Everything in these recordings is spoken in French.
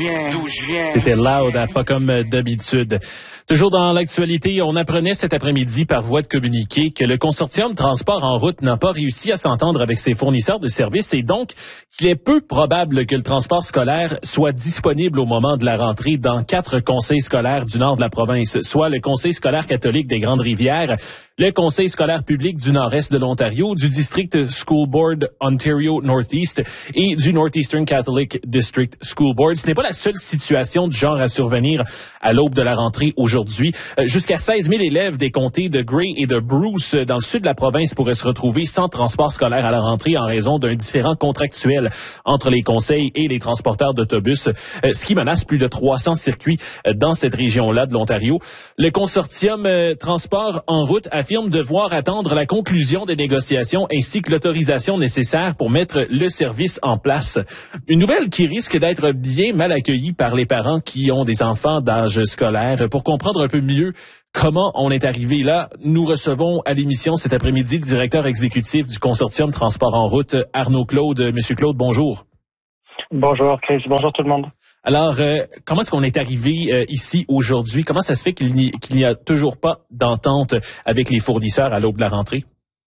C'était loud, hein, pas comme d'habitude. Toujours dans l'actualité, on apprenait cet après-midi par voie de communiqué que le consortium Transport en route n'a pas réussi à s'entendre avec ses fournisseurs de services et donc qu'il est peu probable que le transport scolaire soit disponible au moment de la rentrée dans 4 conseils scolaires du nord de la province, soit le Conseil scolaire catholique des Grandes-Rivières, le Conseil scolaire public du nord-est de l'Ontario, du District School Board Ontario Northeast et du Northeastern Catholic District School Board. Ce n'est pas la seule situation du genre à survenir à l'aube de la rentrée aujourd'hui. Jusqu'à 16 000 élèves des comtés de Gray et de Bruce dans le sud de la province pourraient se retrouver sans transport scolaire à la rentrée en raison d'un différend contractuel entre les conseils et les transporteurs d'autobus, ce qui menace plus de 300 circuits dans cette région-là de l'Ontario. Le consortium Transport en route affirme devoir attendre la conclusion des négociations ainsi que l'autorisation nécessaire pour mettre le service en place. Une nouvelle qui risque d'être bien mal accueillie par les parents qui ont des enfants d'âge scolaire. Pour comprendre un peu mieux comment on est arrivé là, nous recevons à l'émission cet après-midi le directeur exécutif du consortium Transport en route, Arnaud Claude. Monsieur Claude, bonjour. Bonjour Chris, bonjour tout le monde. Alors, comment est-ce qu'on est arrivé ici aujourd'hui? Comment ça se fait qu'il n'y a toujours pas d'entente avec les fournisseurs à l'aube de la rentrée?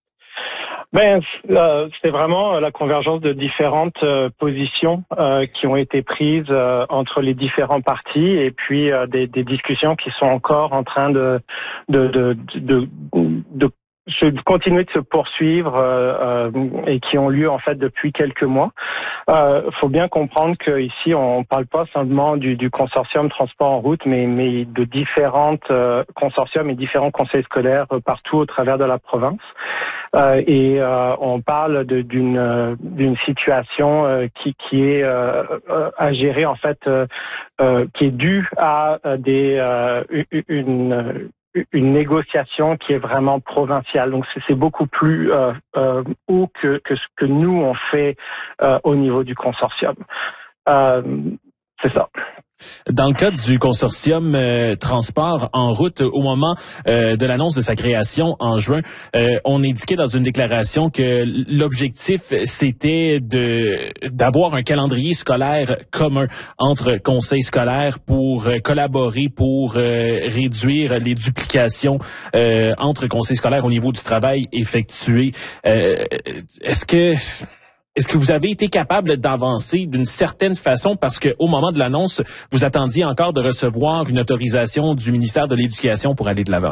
C'est vraiment la convergence de différentes positions qui ont été prises entre les différents partis et puis des discussions qui sont encore en train de continuer de se poursuivre et qui ont lieu en fait depuis quelques mois. Faut bien comprendre que ici on parle pas simplement du consortium transport en route, mais de différentes consortiums et différents conseils scolaires partout au travers de la province. On parle d'une situation qui est à gérer en fait, qui est due à une négociation qui est vraiment provinciale. Donc c'est beaucoup plus haut que ce que nous on fait au niveau du consortium. C'est ça. Dans le cadre du consortium Transport en route, au moment de l'annonce de sa création en juin, on indiquait dans une déclaration que l'objectif, c'était d'avoir un calendrier scolaire commun entre conseils scolaires pour collaborer, pour réduire les duplications entre conseils scolaires au niveau du travail effectué. Est-ce que vous avez été capable d'avancer d'une certaine façon parce que au moment de l'annonce, vous attendiez encore de recevoir une autorisation du ministère de l'Éducation pour aller de l'avant?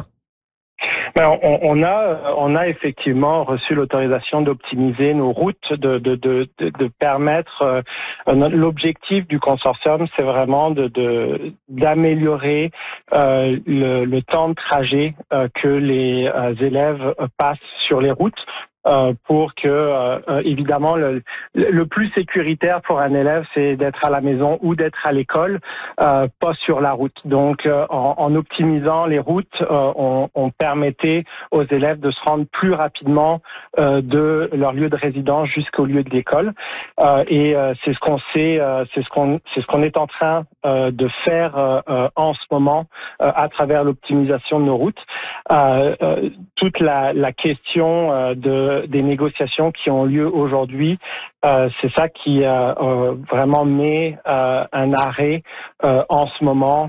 On a effectivement reçu l'autorisation d'optimiser nos routes, de permettre. L'objectif du consortium, c'est vraiment d'améliorer le temps de trajet que les élèves passent sur les routes. Pour que évidemment le plus sécuritaire pour un élève, c'est d'être à la maison ou d'être à l'école, pas sur la route. Donc en optimisant les routes, on permettait aux élèves de se rendre plus rapidement de leur lieu de résidence jusqu'au lieu de l'école. C'est ce qu'on est en train de faire en ce moment à travers l'optimisation de nos routes. Toute la question des négociations qui ont lieu aujourd'hui, c'est ça qui vraiment met un arrêt en ce moment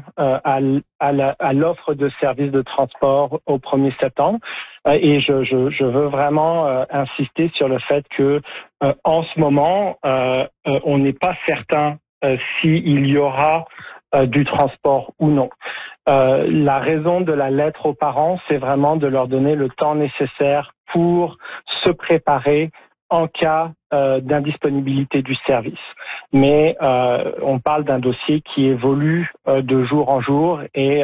à l'offre de services de transport au 1er septembre. Et je veux vraiment insister sur le fait que en ce moment, on n'est pas certain s'il y aura du transport ou non. La raison de la lettre aux parents, c'est vraiment de leur donner le temps nécessaire pour se préparer en cas d'indisponibilité du service. Mais on parle d'un dossier qui évolue de jour en jour et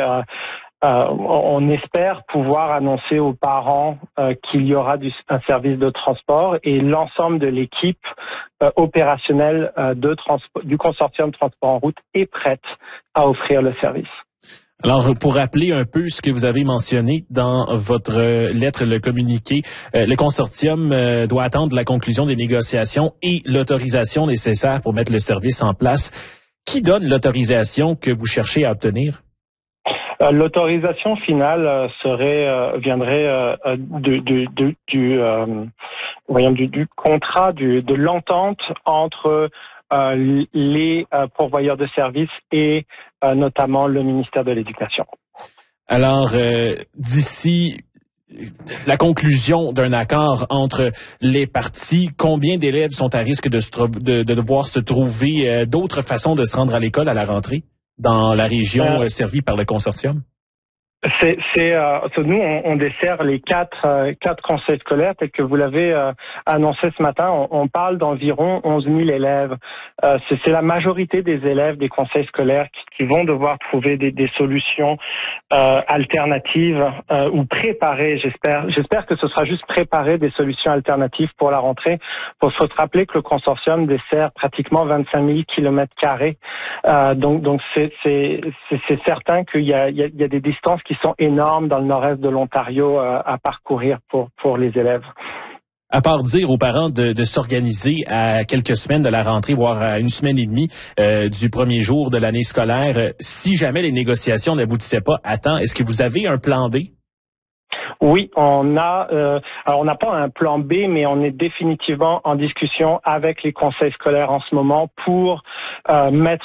on espère pouvoir annoncer aux parents qu'il y aura un service de transport et l'ensemble de l'équipe opérationnelle du consortium Transport en route est prête à offrir le service. Alors, pour rappeler un peu ce que vous avez mentionné dans votre lettre, le communiqué, le consortium doit attendre la conclusion des négociations et l'autorisation nécessaire pour mettre le service en place. Qui donne l'autorisation que vous cherchez à obtenir? L'autorisation finale viendrait du contrat, de l'entente entre les pourvoyeurs de services et notamment le ministère de l'Éducation. Alors, d'ici la conclusion d'un accord entre les parties, combien d'élèves sont à risque de devoir se trouver d'autres façons de se rendre à l'école à la rentrée dans la région servie par le consortium? Nous, on dessert les quatre conseils scolaires tels que vous l'avez annoncé ce matin. On parle d'environ 11 000 élèves. C'est la majorité des élèves des conseils scolaires qui vont devoir trouver des solutions alternatives ou préparer. J'espère que ce sera juste préparer des solutions alternatives pour la rentrée. Pour se rappeler que le consortium dessert pratiquement 25 000 kilomètres-carrés. Donc c'est certain qu'il y a des distances qui sont énormes dans le nord-est de l'Ontario à parcourir pour les élèves. À part dire aux parents de s'organiser à quelques semaines de la rentrée, voire à une semaine et demie du premier jour de l'année scolaire, si jamais les négociations n'aboutissaient pas à temps, est-ce que vous avez un plan B? Oui, on a. Alors, on n'a pas un plan B, mais on est définitivement en discussion avec les conseils scolaires en ce moment pour mettre